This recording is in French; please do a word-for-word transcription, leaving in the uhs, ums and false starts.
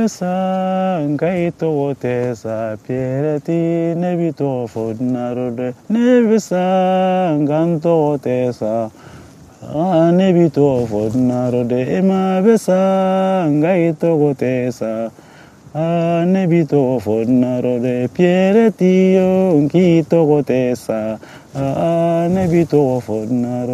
Sangaito tesa piereti nebito fodnarode nebisa ganto tesa nebito fodnarode ema besa ngaito tesa nebito fodnarode piereti yo ngito tesa nebito fodnarode